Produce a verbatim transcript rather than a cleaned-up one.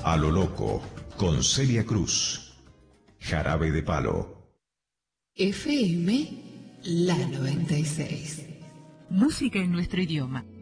A lo loco, con Celia Cruz. Jarabe de Palo. F M, la noventa y seis. Música en nuestro idioma.